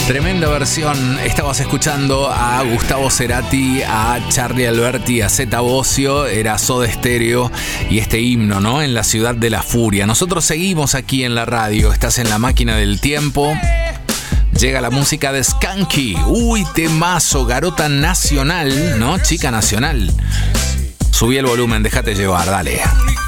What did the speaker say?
Tremenda versión. Estabas escuchando a Gustavo Cerati, a Charly Alberti, a Zeta Bosio. Era Soda Stereo y este himno, ¿no? En la ciudad de la furia. Nosotros seguimos aquí en la radio. Estás en la máquina del tiempo. Llega la música de Skanky. Uy, temazo, garota nacional, ¿no? Chica nacional. Subí el volumen, déjate llevar, dale.